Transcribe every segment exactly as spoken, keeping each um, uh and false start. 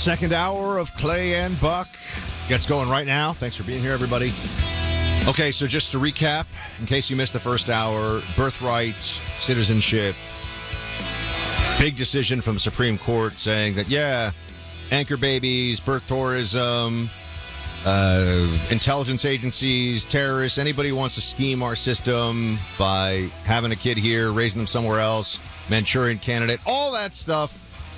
Second hour of Clay and Buck gets going right now. Thanks for being here, everybody. Okay, so just to recap, in case you missed the first hour, birthright, citizenship, big decision from the Supreme Court saying that, yeah, anchor babies, birth tourism, uh, intelligence agencies, terrorists, anybody who wants to scheme our system by having a kid here, raising them somewhere else, Manchurian candidate, all that stuff,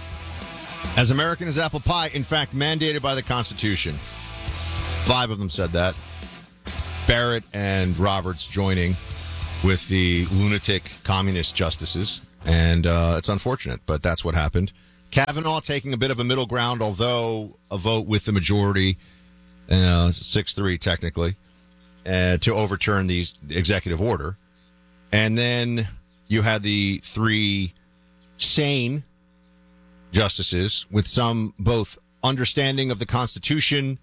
as American as apple pie, in fact, mandated by the Constitution. Five of them said that. Barrett and Roberts joining with the lunatic communist justices. And uh, it's unfortunate, but that's what happened. Kavanaugh taking a bit of a middle ground, although a vote with the majority, uh, six three technically, uh, to overturn the executive order. And then you had the three sane justices with some both understanding of the Constitution,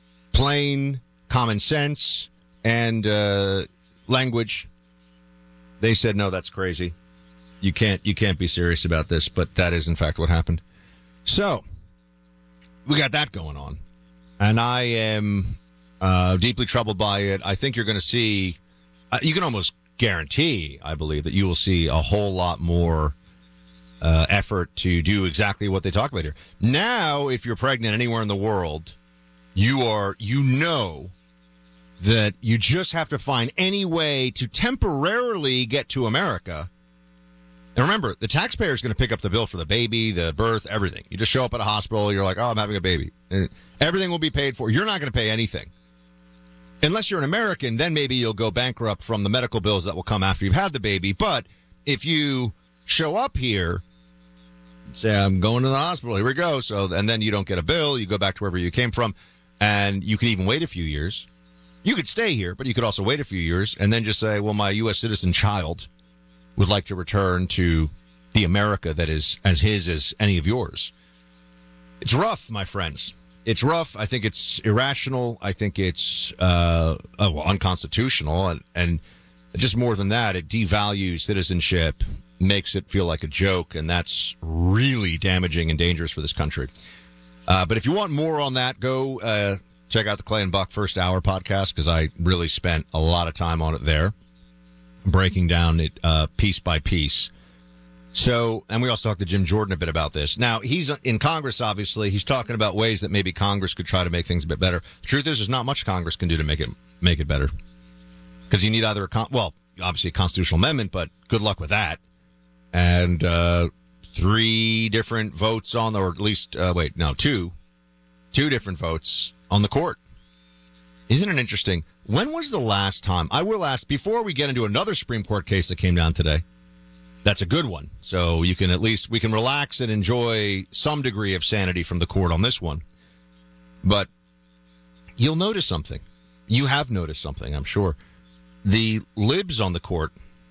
plain common sense, and uh, language. They said, no, that's crazy. You can't you can't be serious about this, but that is, in fact, what happened. So, we got that going on. And I am uh, deeply troubled by it. I think you're going to see, uh, you can almost guarantee, I believe, that you will see a whole lot more uh, effort to do exactly what they talk about here. Now, if you're pregnant anywhere in the world, you are, you know that you just have to find any way to temporarily get to America. And remember, the taxpayer is going to pick up the bill for the baby, the birth, everything. You just show up at a hospital, you're like, oh, I'm having a baby. And everything will be paid for. You're not going to pay anything. Unless you're an American, then maybe you'll go bankrupt from the medical bills that will come after you've had the baby. But if you show up here, say, I'm going to the hospital, here we go. So, and then you don't get a bill, you go back to wherever you came from, and you can even wait a few years. You could stay here, but you could also wait a few years and then just say, well, my U S citizen child would like to return to the America that is as his as any of yours. It's rough, my friends. It's rough. I think it's irrational. I think it's uh, uh, well, unconstitutional. And, and just more than that, it devalues citizenship, makes it feel like a joke, and that's really damaging and dangerous for this country. Uh, but if you want more on that, go uh, check out the Clay and Buck First Hour podcast, because I really spent a lot of time on it there, breaking down it uh, piece by piece. So, and we also talked to Jim Jordan a bit about this. Now, he's in Congress, obviously. He's talking about ways that maybe Congress could try to make things a bit better. The truth is, there's not much Congress can do to make it make it better. Because you need either a, con- well, obviously a constitutional amendment, but good luck with that. And uh, three different votes on, the, or at least, uh, wait, no, two. Two different votes on the court. Isn't it interesting? When was the last time, I will ask, before we get into another Supreme Court case that came down today, that's a good one. So you can at least, we can relax and enjoy some degree of sanity from the court on this one. But you'll notice something. You have noticed something, I'm sure. The libs on the court,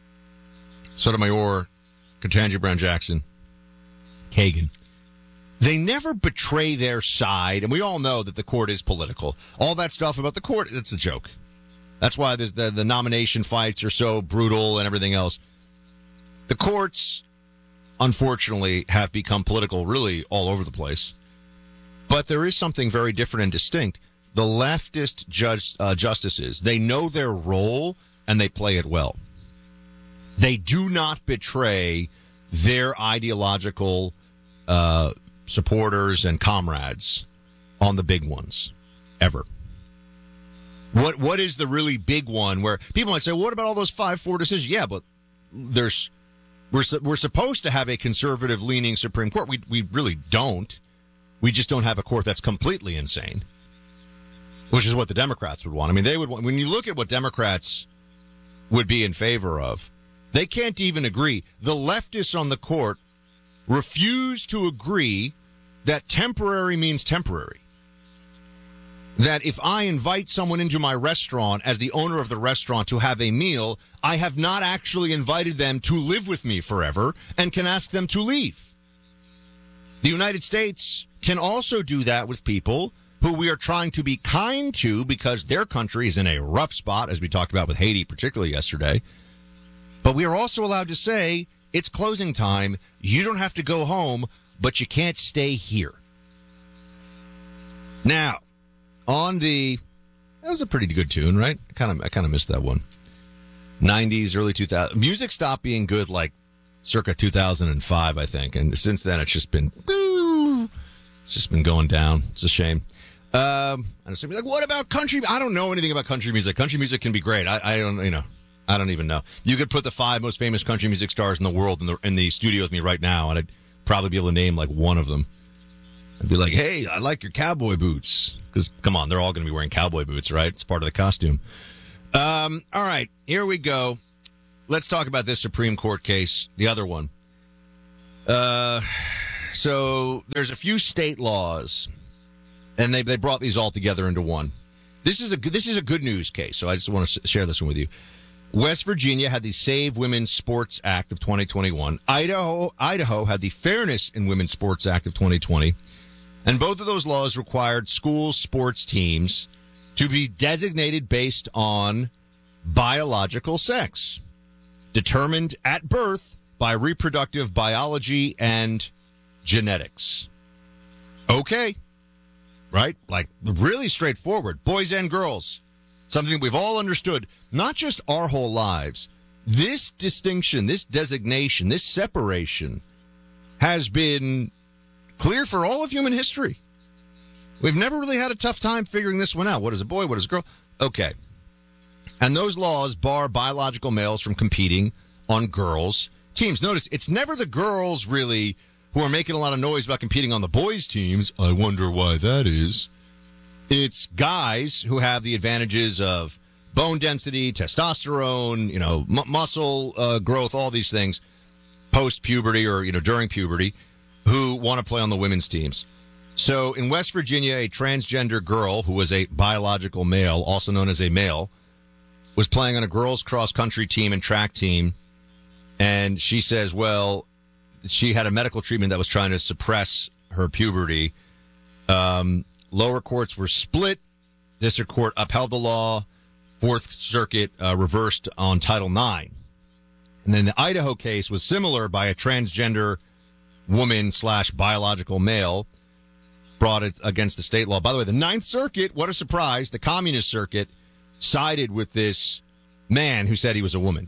Sotomayor, Ketanji Brown Jackson, Kagan, they never betray their side. And we all know that the court is political. All that stuff about the court, it's a joke. That's why the, the, the nomination fights are so brutal and everything else. The courts, unfortunately, have become political really all over the place. But there is something very different and distinct. The leftist judge, uh, justices, they know their role and they play it well. They do not betray their ideological uh, supporters and comrades on the big ones, ever. What What is the really big one where people might say, well, what about all those five four decisions? Yeah, but there's... We're we're supposed to have a conservative-leaning Supreme Court. We we really don't. We just don't have a court that's completely insane, which is what the Democrats would want. I mean, they would want, when you look at what Democrats would be in favor of, they can't even agree. The leftists on the court refuse to agree that temporary means temporary. That if I invite someone into my restaurant as the owner of the restaurant to have a meal, I have not actually invited them to live with me forever and can ask them to leave. The United States can also do that with people who we are trying to be kind to because their country is in a rough spot, as we talked about with Haiti, particularly yesterday. But we are also allowed to say, it's closing time, you don't have to go home, but you can't stay here. Now, on the that was a pretty good tune, right? I kind of I kind of missed that one. nineties, early two thousands. Music stopped being good like circa two thousand five, I think, and since then it's just been it's just been going down. It's a shame. Um, and it's like, what about country? I don't know anything about country music. Country music can be great. I, I don't, you know, I don't even know. You could put the five most famous country music stars in the world in the in the studio with me right now, and I'd probably be able to name like one of them. I'd be like, hey, I like your cowboy boots. Because, come on, they're all going to be wearing cowboy boots, right? It's part of the costume. Um, all right, here we go. Let's talk about this Supreme Court case, the other one. Uh, so there's a few state laws, and they they brought these all together into one. This is a this is a good news case, so I just want to share this one with you. West Virginia had the Save Women's Sports Act of twenty twenty-one. Idaho Idaho had the Fairness in Women's Sports Act of twenty twenty. And both of those laws required school sports teams to be designated based on biological sex, determined at birth by reproductive biology and genetics. Okay. Right? Like, really straightforward. Boys and girls. Something we've all understood, not just our whole lives. This distinction, this designation, this separation has been clear for all of human history. We've never really had a tough time figuring this one out. What is a boy? What is a girl? Okay. And those laws bar biological males from competing on girls' teams. Notice, it's never the girls, really, who are making a lot of noise about competing on the boys' teams. I wonder why that is. It's guys who have the advantages of bone density, testosterone, you know, m- muscle uh, growth, all these things, post-puberty or, you know, during puberty, who want to play on the women's teams. So in West Virginia, a transgender girl who was a biological male, also known as a male, was playing on a girls' cross-country team and track team. And she says, well, she had a medical treatment that was trying to suppress her puberty. Um, lower courts were split. District Court upheld the law. Fourth Circuit uh, reversed on Title nine. And then the Idaho case was similar by a transgender woman slash biological male, brought it against the state law. By the way, the Ninth Circuit, what a surprise, the Communist Circuit sided with this man who said he was a woman.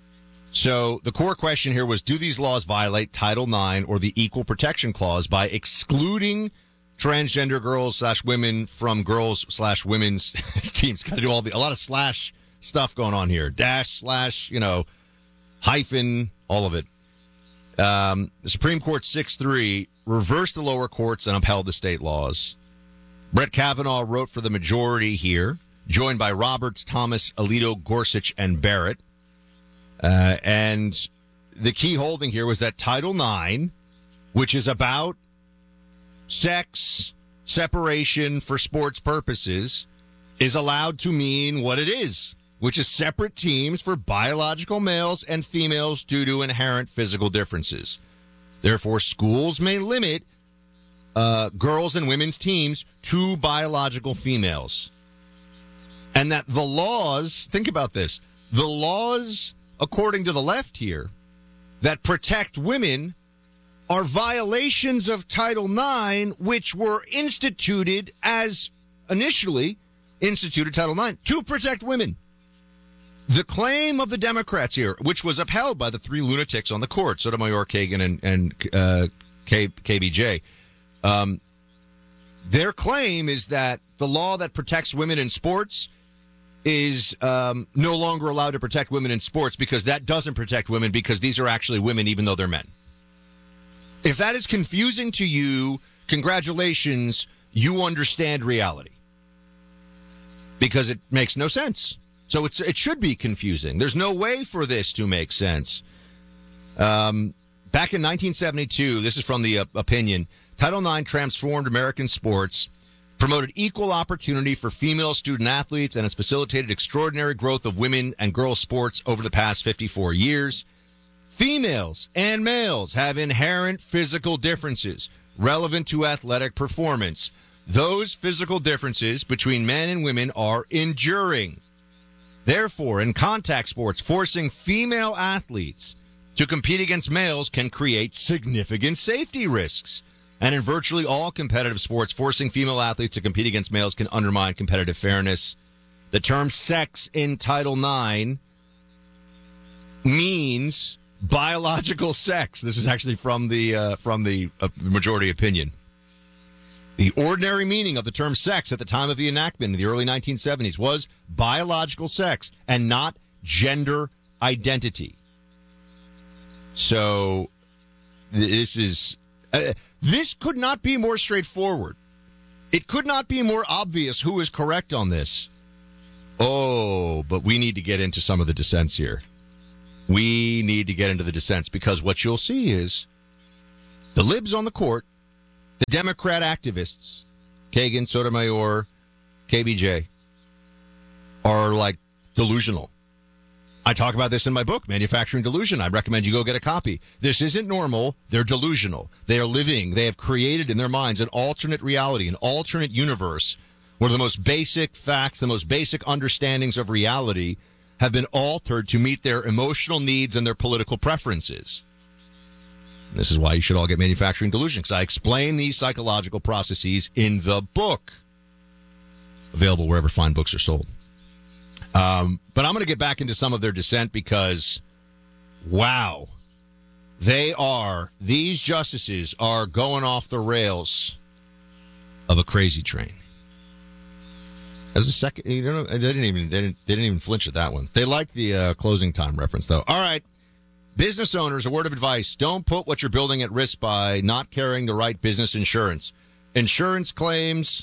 So the core question here was, do these laws violate Title nine or the Equal Protection Clause by excluding transgender girls slash women from girls slash women's teams? Got to do all the, a lot of slash stuff going on here. Dash, slash, you know, hyphen, all of it. Um, the Supreme Court six three reversed the lower courts and upheld the state laws. Brett Kavanaugh wrote for the majority here, joined by Roberts, Thomas, Alito, Gorsuch, and Barrett. Uh, and the key holding here was that Title nine, which is about sex separation for sports purposes, is allowed to mean what it is, which is separate teams for biological males and females due to inherent physical differences. Therefore, schools may limit uh, girls and women's teams to biological females. And that the laws, think about this, the laws, according to the left here, that protect women are violations of Title nine, which were instituted as initially instituted Title nine to protect women. The claim of the Democrats here, which was upheld by the three lunatics on the court, Sotomayor, Kagan, and, and uh, K, KBJ, um, their claim is that the law that protects women in sports is um, no longer allowed to protect women in sports because that doesn't protect women because these are actually women even though they're men. If that is confusing to you, congratulations, you understand reality. Because it makes no sense. So it's it should be confusing. There's no way for this to make sense. Um, back in nineteen seventy-two, this is from the uh, opinion, Title nine transformed American sports, promoted equal opportunity for female student athletes, and has facilitated extraordinary growth of women and girls sports over the past fifty-four years. Females and males have inherent physical differences relevant to athletic performance. Those physical differences between men and women are enduring. Therefore, in contact sports, forcing female athletes to compete against males can create significant safety risks. And in virtually all competitive sports, forcing female athletes to compete against males can undermine competitive fairness. The term sex in Title nine means biological sex. This is actually from the uh, from the uh, majority opinion. The ordinary meaning of the term sex at the time of the enactment in the early nineteen seventies was biological sex and not gender identity. So this is uh, this could not be more straightforward. It could not be more obvious who is correct on this. Oh, but we need to get into some of the dissents here. We need to get into the dissents because what you'll see is the libs on the court, the Democrat activists, Kagan, Sotomayor, K B J, are like delusional. I talk about this in my book, Manufacturing Delusion. I recommend you go get a copy. This isn't normal. They're delusional. They are living. They have created in their minds an alternate reality, an alternate universe where the most basic facts, the most basic understandings of reality have been altered to meet their emotional needs and their political preferences. This is why you should all get Manufacturing Delusion, because I explain these psychological processes in the book. Available wherever fine books are sold. Um, but I'm going to get back into some of their dissent because, wow, they are, these justices are going off the rails of a crazy train. As a second, you know, they didn't even they didn't, they didn't even flinch at that one. They liked the uh, closing time reference, though. All right. Business owners, a word of advice. Don't put what you're building at risk by not carrying the right business insurance. Insurance claims,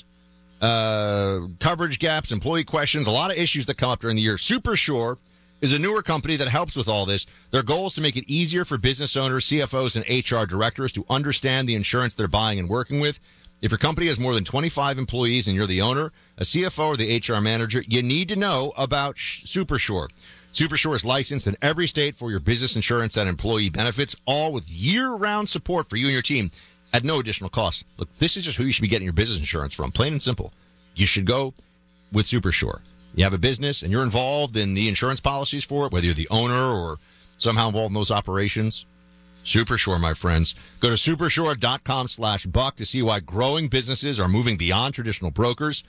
uh, coverage gaps, employee questions, a lot of issues that come up during the year. SuperSure is a newer company that helps with all this. Their goal is to make it easier for business owners, C F Os, and H R directors to understand the insurance they're buying and working with. If your company has more than twenty-five employees and you're the owner, a C F O, or the H R manager, you need to know about SuperSure. SuperSure is licensed in every state for your business insurance and employee benefits, all with year-round support for you and your team at no additional cost. Look, this is just who you should be getting your business insurance from, plain and simple. You should go with SuperSure. You have a business and you're involved in the insurance policies for it, whether you're the owner or somehow involved in those operations. SuperSure, my friends. Go to supersure.com slash buck to see why growing businesses are moving beyond traditional brokers.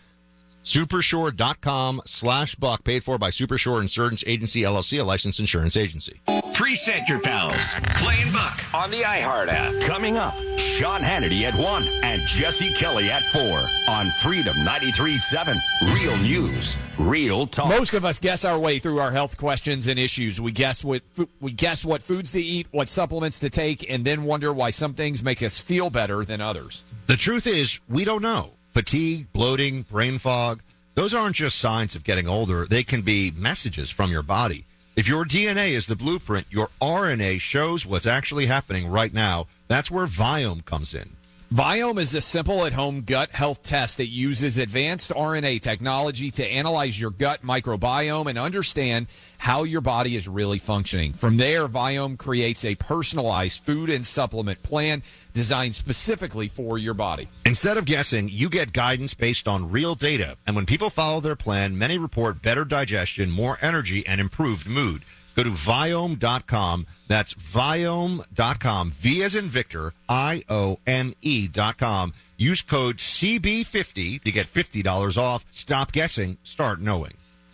Supersure.com slash buck, paid for by Supersure Insurance Agency, L L C, a licensed insurance agency. Preset your pals. Clay and Buck on the iHeart app. Coming up, Sean Hannity at one and Jesse Kelly at four on Freedom ninety-three point seven. Real news, real talk. Most of us guess our way through our health questions and issues. We guess what we guess what foods to eat, what supplements to take, and then wonder why some things make us feel better than others. The truth is, we don't know. Fatigue, bloating, brain fog, those aren't just signs of getting older. They can be messages from your body. If your D N A is the blueprint, your R N A shows what's actually happening right now. That's where Viome comes in. Viome is a simple at-home gut health test that uses advanced R N A technology to analyze your gut microbiome and understand how your body is really functioning. From there, Viome creates a personalized food and supplement plan designed specifically for your body. Instead of guessing, you get guidance based on real data. And when people follow their plan, many report better digestion, more energy, and improved mood. Go to Viome dot com. That's Viome dot com. V as in Victor, I O M E dot com. Use code C B fifty to get fifty dollars off. Stop guessing. Start knowing.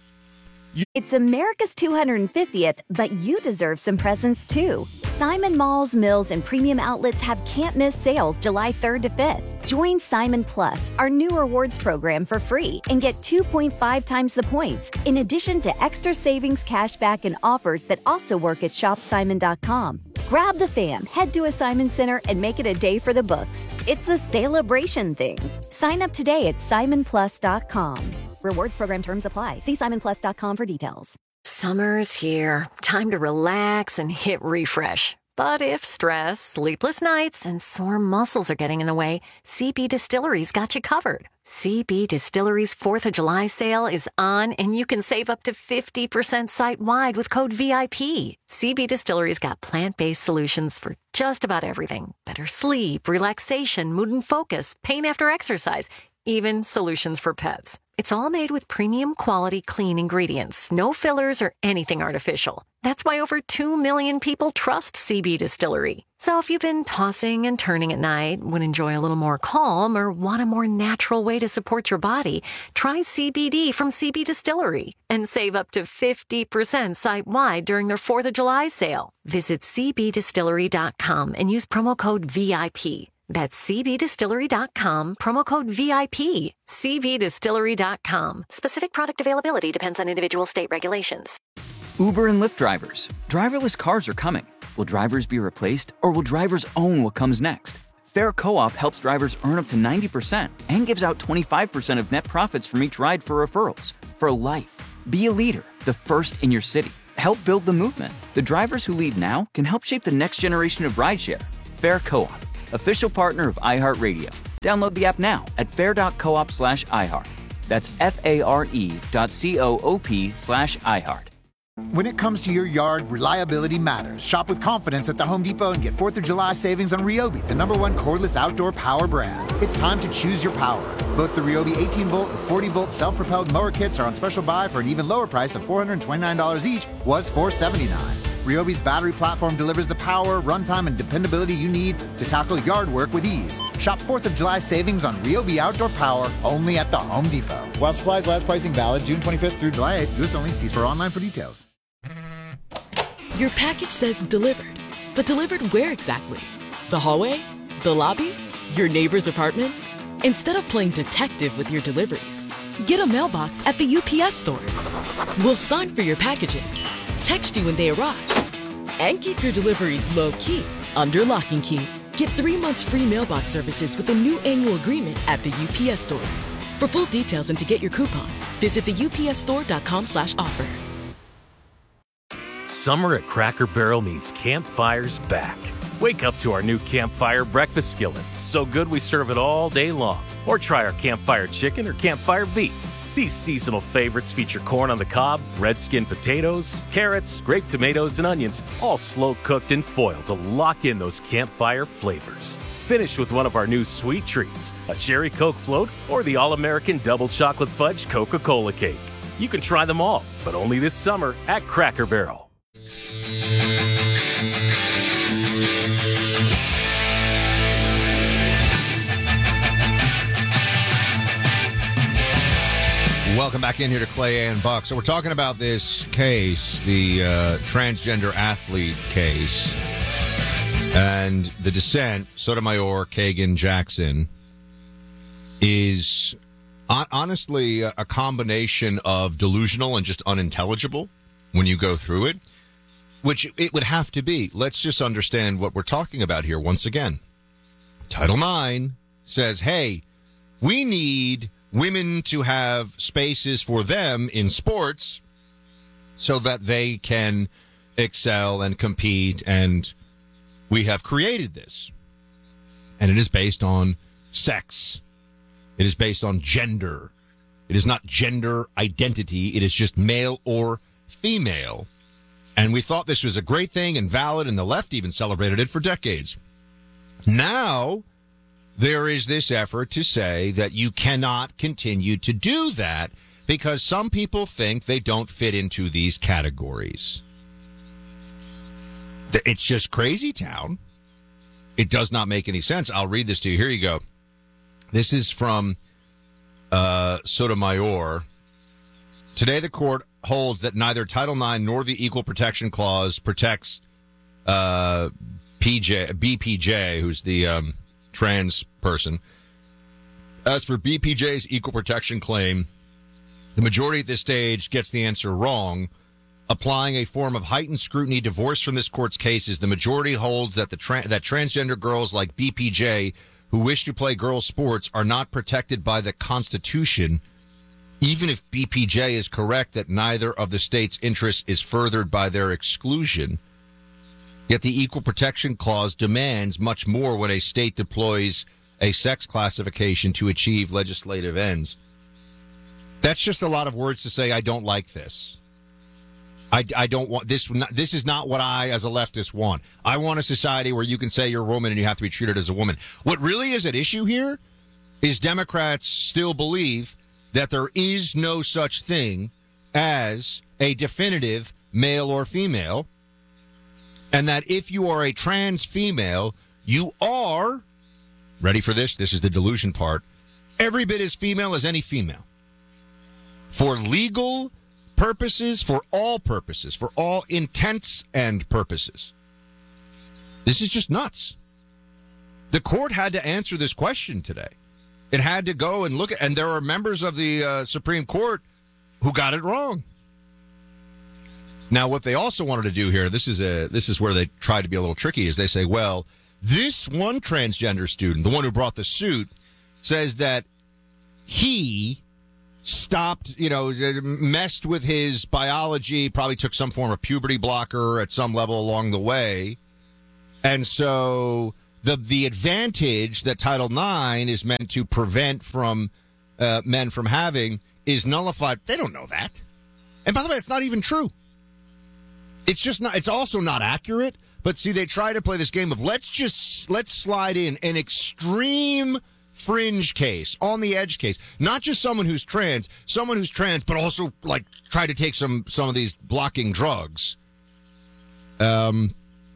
It's America's two hundred fiftieth, but you deserve some presents too. Simon Malls, Mills, and Premium Outlets have can't-miss sales July third to fifth. Join Simon Plus, our new rewards program, for free and get two point five times the points, in addition to extra savings, cashback, and offers that also work at shop simon dot com. Grab the fam, head to a Simon Center, and make it a day for the books. It's a celebration thing. Sign up today at simon plus dot com. Rewards program terms apply. See simon plus dot com for details. Summer's here. Time to relax and hit refresh. But if stress, sleepless nights, and sore muscles are getting in the way, C B Distillery's got you covered. C B Distillery's fourth of July sale is on, and you can save up to fifty percent site-wide with code V I P. C B Distillery's got plant-based solutions for just about everything. Better sleep, relaxation, mood and focus, pain after exercise. even solutions for pets. It's all made with premium quality clean ingredients, no fillers or anything artificial. That's why over two million people trust C B Distillery. So if you've been tossing and turning at night, would enjoy a little more calm, or want a more natural way to support your body, try C B D from C B Distillery and save up to fifty percent site-wide during their fourth of July sale. Visit c b distillery dot com and use promo code V I P. That's c b distillery dot com, promo code V I P. c b distillery dot com. Specific product availability depends on individual state regulations. Uber and Lyft drivers. Driverless cars are coming. Will drivers be replaced, or will drivers own what comes next? Fair Co-op helps drivers earn up to ninety percent and gives out twenty-five percent of net profits from each ride for referrals. For life. Be a leader, the first in your city. Help build the movement. The drivers who lead now can help shape the next generation of rideshare. Fair Co-op, official partner of iHeartRadio. Download the app now at fair.coop slash iHeart. That's F-A-R-E dot C-O-O-P slash iHeart. When it comes to your yard, reliability matters. Shop with confidence at the Home Depot and get fourth of July savings on Ryobi, the number one cordless outdoor power brand. It's time to choose your power. Both the Ryobi eighteen volt and forty volt self-propelled mower kits are on special buy for an even lower price of four hundred twenty-nine dollars each, was four hundred seventy-nine dollars. Ryobi's battery platform delivers the power, runtime, and dependability you need to tackle yard work with ease. Shop fourth of July savings on Ryobi outdoor power only at the Home Depot. While supplies last, pricing valid June twenty-fifth through July eighth. U S only. See store online for details. Your package says delivered, but delivered where exactly? The hallway? The lobby? Your neighbor's apartment? Instead of playing detective with your deliveries, get a mailbox at the U P S store. We'll sign for your packages, text you when they arrive, and keep your deliveries low-key under lock and key. Get three months free mailbox services with a new annual agreement at the U P S store. For full details and to get your coupon, visit the U P S store dot com slash offer. Summer at Cracker Barrel means campfires back. Wake up to our new Campfire breakfast skillet. So good we serve it all day long. Or try our Campfire chicken or Campfire beef. These seasonal favorites feature corn on the cob, red skin potatoes, carrots, grape tomatoes, and onions, all slow cooked and foiled to lock in those campfire flavors. Finish with one of our new sweet treats, a cherry Coke float or the all-American double chocolate fudge Coca-Cola cake. You can try them all, but only this summer at Cracker Barrel. Welcome back in here to Clay and Buck. So we're talking about this case, the uh, transgender athlete case, and the dissent, Sotomayor, Kagan, Jackson, is on- honestly a, a combination of delusional and just unintelligible when you go through it, which it would have to be. Let's just understand what we're talking about here once again. Title nine says, hey, we need women to have spaces for them in sports so that they can excel and compete, and we have created this. And it is based on sex. It is based on gender. It is not gender identity. It is just male or female. And we thought this was a great thing and valid, and the left even celebrated it for decades. Now there is this effort to say that you cannot continue to do that because some people think they don't fit into these categories. It's just crazy town. It does not make any sense. I'll read this to you. Here you go. This is from uh, Sotomayor. Today, the court holds that neither Title nine nor the Equal Protection Clause protects uh, P J, B P J, who's the um, trans person. As for B P J's equal protection claim, the majority at this stage gets the answer wrong. Applying a form of heightened scrutiny divorced from this court's cases, the majority holds that the tra- that transgender girls like B P J who wish to play girls' sports are not protected by the Constitution, even if B P J is correct that neither of the state's interests is furthered by their exclusion. Yet the Equal Protection Clause demands much more when a state deploys a sex classification to achieve legislative ends. That's just a lot of words to say, I don't like this. I, I don't want this. This is not what I, as a leftist, want. I want a society where you can say you're a woman and you have to be treated as a woman. What really is at issue here is Democrats still believe that there is no such thing as a definitive male or female, and that if you are a trans female, you are, ready for this, this is the delusion part, every bit as female as any female. For legal purposes, for all purposes, for all intents and purposes. This is just nuts. The court had to answer this question today. It had to go and look at, and there are members of the uh, Supreme Court who got it wrong. Now, what they also wanted to do here, this is a this is where they try to be a little tricky, is they say, well, this one transgender student, the one who brought the suit, says that he stopped, you know, messed with his biology, probably took some form of puberty blocker at some level along the way. And so the the advantage that Title nine is meant to prevent from uh, men from having is nullified. They don't know that. And by the way, it's not even true. It's just not, it's also not accurate. But see, they try to play this game of let's just, let's slide in an extreme fringe case, on the edge case. Not just someone who's trans, someone who's trans, but also like try to take some, some of these blocking drugs. Um,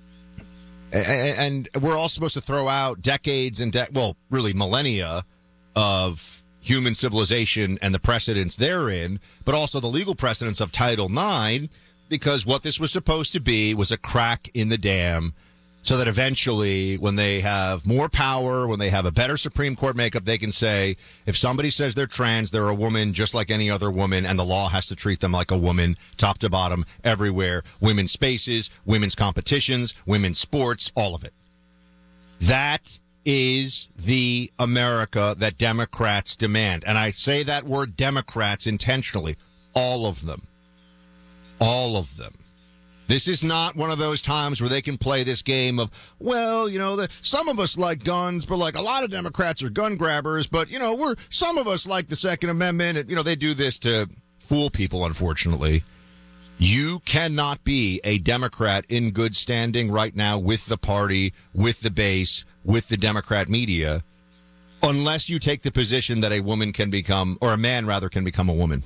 and we're all supposed to throw out decades and, de- well, really millennia of human civilization and the precedents therein, but also the legal precedents of Title nine, because what this was supposed to be was a crack in the dam so that eventually when they have more power, when they have a better Supreme Court makeup, they can say, if somebody says they're trans, they're a woman just like any other woman, and the law has to treat them like a woman, top to bottom, everywhere. Women's spaces, women's competitions, women's sports, all of it. That is the America that Democrats demand. And I say that word Democrats intentionally. All of them. All of them. This is not one of those times where they can play this game of, well, you know, the, some of us like guns, but like a lot of Democrats are gun grabbers, but, you know, we're some of us like the Second Amendment. And, you know, they do this to fool people, unfortunately. You cannot be a Democrat in good standing right now with the party, with the base, with the Democrat media, unless you take the position that a woman can become, or a man rather, can become a woman.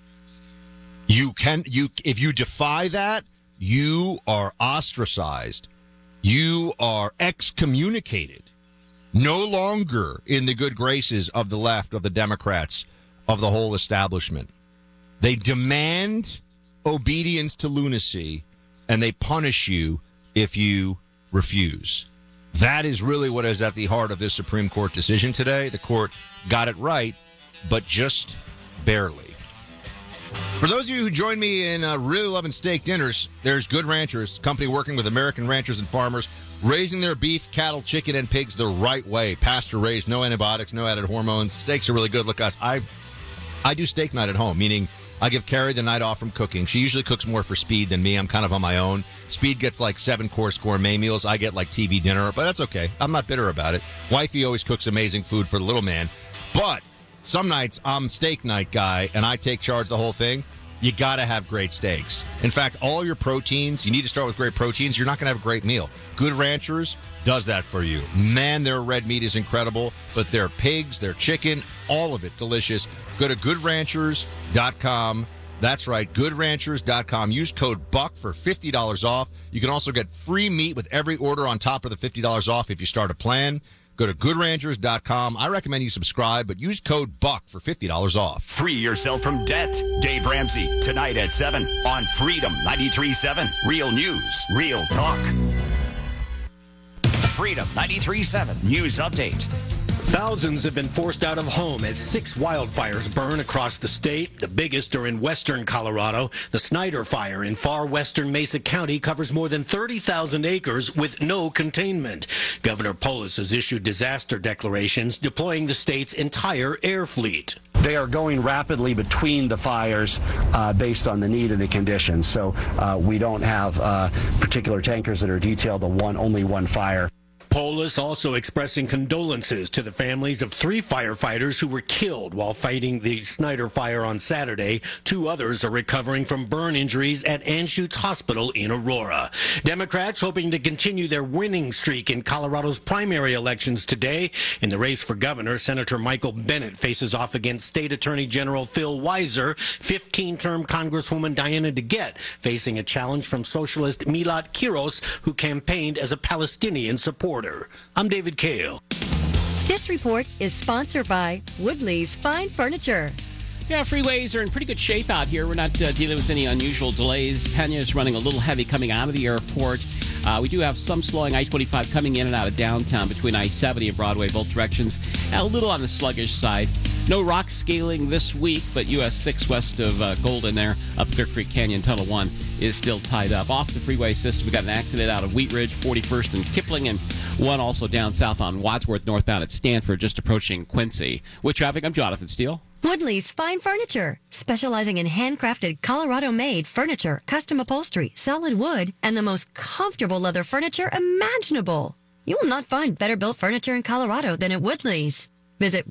You can, you, if you defy that, you are ostracized. You are excommunicated. No longer in the good graces of the left, of the Democrats, of the whole establishment. They demand obedience to lunacy, and they punish you if you refuse. That is really what is at the heart of this Supreme Court decision today. The court got it right, but just barely. For those of you who join me in uh, really loving steak dinners, there's Good Ranchers, company working with American ranchers and farmers, raising their beef, cattle, chicken, and pigs the right way. Pasture-raised, no antibiotics, no added hormones. Steaks are really good. Look, guys, I I do steak night at home, meaning I give Carrie the night off from cooking. She usually cooks more for Speed than me. I'm kind of on my own. Speed gets like seven-course gourmet meals. I get like T V dinner, but that's okay. I'm not bitter about it. Wifey always cooks amazing food for the little man. But some nights I'm steak night guy, and I take charge of the whole thing. You got to have great steaks. In fact, all your proteins, you need to start with great proteins. You're not going to have a great meal. Good Ranchers does that for you. Man, their red meat is incredible, but their pigs, their chicken, all of it delicious. Go to good ranchers dot com. That's right, good ranchers dot com. Use code BUCK for fifty dollars off. You can also get free meat with every order on top of the fifty dollars off if you start a plan. Go to good ranchers dot com. I recommend you subscribe, but use code BUCK for fifty dollars off. Free yourself from debt. Dave Ramsey, tonight at seven on Freedom ninety-three point seven. Real news, real talk. Freedom ninety-three point seven News Update. Thousands have been forced out of home as six wildfires burn across the state. The biggest are in western Colorado. The Snyder Fire in far western Mesa County covers more than thirty thousand acres with no containment. Governor Polis has issued disaster declarations deploying the state's entire air fleet. They are going rapidly between the fires uh, based on the need and the conditions. So uh, we don't have uh, particular tankers that are detailed to one, only one fire. Polis also expressing condolences to the families of three firefighters who were killed while fighting the Snyder fire on Saturday. Two others are recovering from burn injuries at Anschutz Hospital in Aurora. Democrats hoping to continue their winning streak in Colorado's primary elections today. In the race for governor, Senator Michael Bennet faces off against State Attorney General Phil Weiser, fifteen-term Congresswoman Diana DeGette facing a challenge from socialist Milat Kiros, who campaigned as a Palestinian supporter. I'm David Kale. This report is sponsored by Woodley's Fine Furniture. Yeah, freeways are in pretty good shape out here. We're not uh, dealing with any unusual delays. Pena is running a little heavy coming out of the airport. Uh, we do have some slowing I twenty-five coming in and out of downtown between I seventy and Broadway, both directions. And a little on the sluggish side. No rock scaling this week, but U S six west of uh, Golden there, up Clear Creek Canyon, Tunnel one is still tied up. Off the freeway system, we got an accident out of Wheat Ridge, forty-first and Kipling, and one also down south on Wadsworth, northbound at Stanford, just approaching Quincy. With traffic, I'm Jonathan Steele. Woodley's Fine Furniture, specializing in handcrafted, Colorado-made furniture, custom upholstery, solid wood, and the most comfortable leather furniture imaginable. You will not find better built furniture in Colorado than at Woodley's. Visit